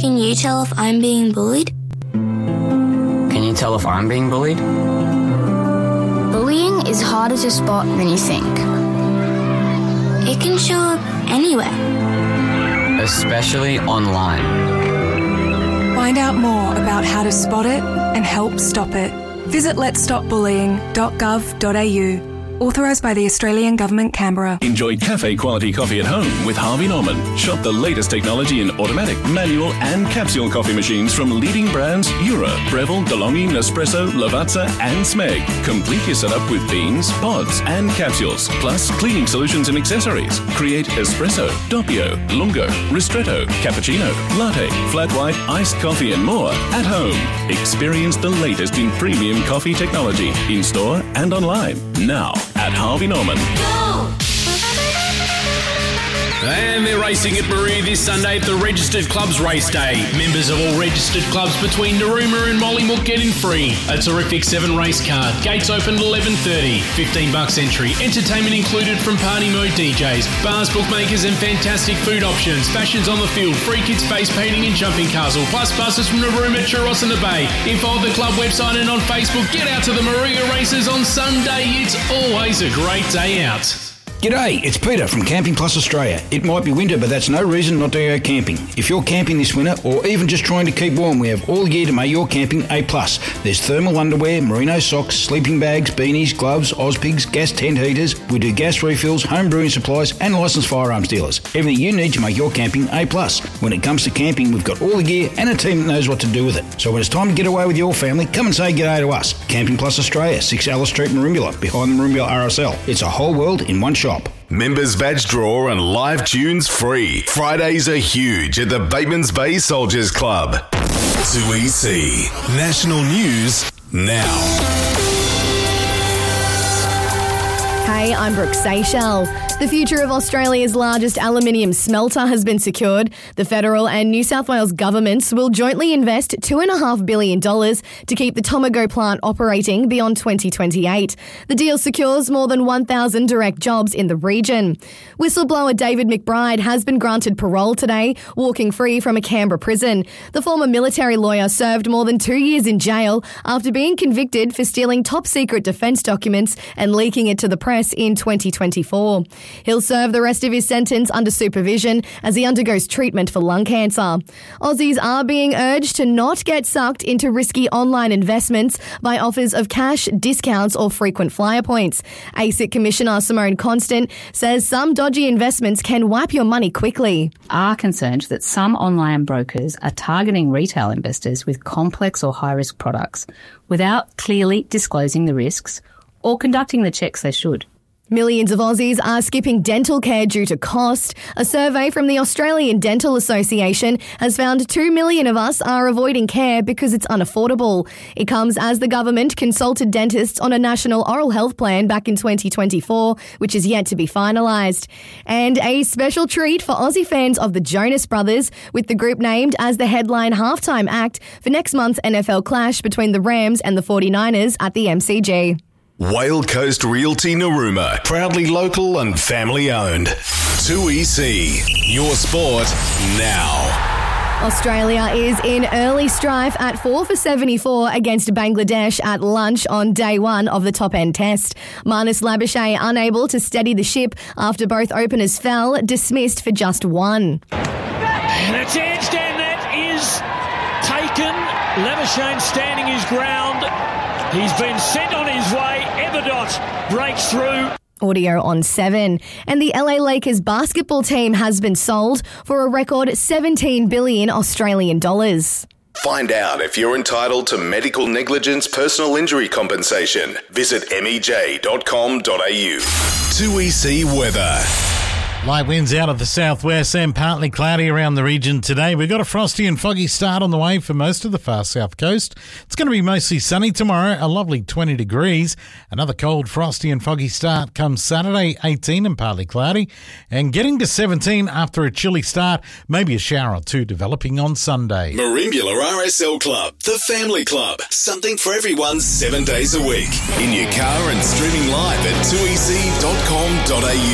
Can you tell if I'm being bullied? Can you tell if I'm being bullied? Bullying is harder to spot than you think. It can show up anywhere. Especially online. Find out more about how to spot it and help stop it. Visit letsstopbullying.gov.au. Authorised by the Australian Government, Canberra. Enjoy cafe-quality coffee at home with Harvey Norman. Shop the latest technology in automatic, manual and capsule coffee machines from leading brands Eura, Breville, DeLonghi, Nespresso, Lavazza and Smeg. Complete your setup with beans, pods and capsules, plus cleaning solutions and accessories. Create espresso, doppio, lungo, ristretto, cappuccino, latte, flat white, iced coffee and more at home. Experience the latest in premium coffee technology in-store and online. Now at Harvey Norman. And they're racing at Maria this Sunday at the Registered Clubs Race Day. Members of all registered clubs between Narooma and Mollymook get in free. A terrific 7-race card. Gates open at 11:30. $15 entry. Entertainment included from Party Mode DJs, bars, bookmakers and fantastic food options. Fashions on the field. Free kids face painting and jumping castle. Plus buses from Narooma, Churros and the Bay. Info at the club website and on Facebook. Get out to the Maria races on Sunday. It's always a great day out. G'day, it's Peter from Camping Plus Australia. It might be winter, but that's no reason not to go camping. If you're camping this winter or even just trying to keep warm, we have all gear to make your camping A+. There's thermal underwear, merino socks, sleeping bags, beanies, gloves, Ozpigs, gas tent heaters. We do gas refills, home brewing supplies and licensed firearms dealers. Everything you need to make your camping A+. When it comes to camping, we've got all the gear and a team that knows what to do with it. So when it's time to get away with your family, come and say g'day to us. Camping Plus Australia, 6 Alice Street, Merimbula, behind the Merimbula RSL. It's a whole world in one shop. Members badge draw and live tunes free. Fridays are huge at the Bateman's Bay Soldiers Club. 2EC. National News now. Hey, I'm Brooke Seychelles. The future of Australia's largest aluminium smelter has been secured. The federal and New South Wales governments will jointly invest $2.5 billion to keep the Tomago plant operating beyond 2028. The deal secures more than 1,000 direct jobs in the region. Whistleblower David McBride has been granted parole today, walking free from a Canberra prison. The former military lawyer served more than 2 years in jail after being convicted for stealing top-secret defence documents and leaking it to the press in 2024. He'll serve the rest of his sentence under supervision as he undergoes treatment for lung cancer. Aussies are being urged to not get sucked into risky online investments by offers of cash, discounts or frequent flyer points. ASIC Commissioner Simone Constant says some dodgy investments can wipe your money quickly. Are concerned that some online brokers are targeting retail investors with complex or high-risk products without clearly disclosing the risks or conducting the checks they should. Millions of Aussies are skipping dental care due to cost. A survey from the Australian Dental Association has found 2 million of us are avoiding care because it's unaffordable. It comes as the government consulted dentists on a national oral health plan back in 2024, which is yet to be finalised. And a special treat for Aussie fans of the Jonas Brothers, with the group named as the headline halftime act for next month's NFL clash between the Rams and the 49ers at the MCG. Whale Coast Realty Narooma, proudly local and family owned. 2EC, your sport now. Australia is in early strife at 4 for 74 against Bangladesh at lunch on day one of the top-end test. Marnus Labuschagne unable to steady the ship after both openers fell, dismissed for just one. And it's edged and that is taken. Labuschagne standing his ground. He's been sent on his way. Everdot breaks through. Audio on 7. And the LA Lakers basketball team has been sold for a record 17 billion Australian dollars. Find out if you're entitled to medical negligence personal injury compensation. Visit mej.com.au. 2EC weather. Light winds out of the southwest and partly cloudy around the region today. We've got a frosty and foggy start on the way for most of the far south coast. It's going to be mostly sunny tomorrow, a lovely 20 degrees. Another cold, frosty and foggy start comes Saturday, 18 and partly cloudy. And getting to 17 after a chilly start, maybe a shower or two developing on Sunday. Merimbula RSL Club, the family club. Something for everyone 7 days a week. In your car and streaming live at 2ec.com.au.